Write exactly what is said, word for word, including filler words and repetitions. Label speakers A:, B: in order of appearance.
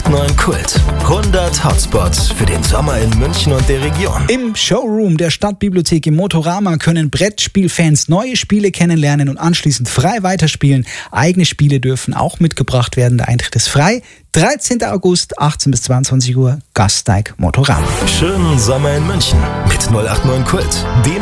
A: neun Kult. hundert Hotspots für den Sommer in München und der Region.
B: Im Showroom der Stadtbibliothek im Motorama können Brettspielfans neue Spiele kennenlernen und anschließend frei weiterspielen. Eigene Spiele dürfen auch mitgebracht werden. Der Eintritt ist frei. dreizehnten August, achtzehn bis zweiundzwanzig Uhr, Gasteig Motorama.
A: Schönen Sommer in München mit null acht neun Kult. Dem